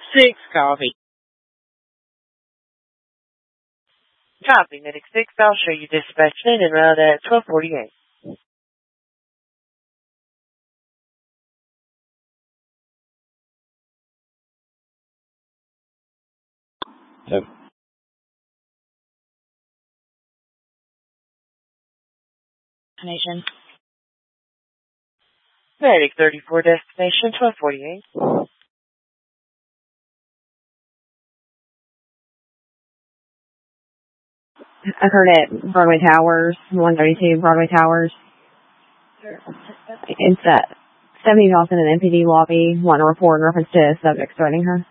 6, copy. Copy, Medic 6. I'll show you dispatch in and route at 1248. So, Destination. Medic 34, destination 1248. Occurred at Broadway Towers, 132 Broadway Towers. It's 70 Dawson in MPD lobby. Want to report in reference to subject threatening her.